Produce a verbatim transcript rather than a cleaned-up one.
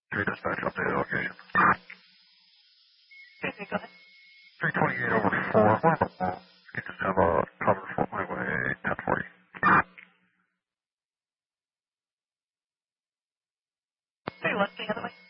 three dispatch updated location. Okay, go ahead. three twenty-eight over four. One of them. You just have a cover for highway ten forty. Hey, what's the other way?